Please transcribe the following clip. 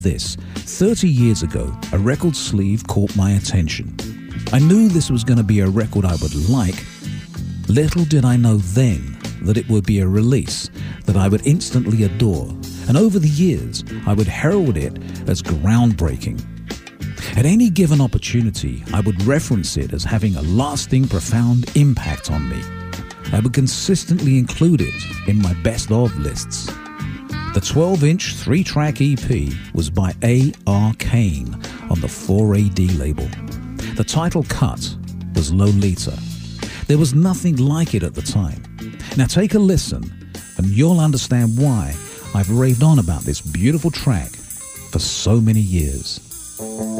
This, 30 years ago, a record sleeve caught my attention. I knew this was going to be a record I would like. Little did I know then that it would be a release that I would instantly adore, and over the years, I would herald it as groundbreaking. At any given opportunity, I would reference it as having a lasting, profound impact on me. I would consistently include it in my best of lists. The 12-inch 3-track EP was by A.R. Kane on the 4AD label. The title cut was Lolita. There was nothing like it at the time. Now take a listen and you'll understand why I've raved on about this beautiful track for so many years.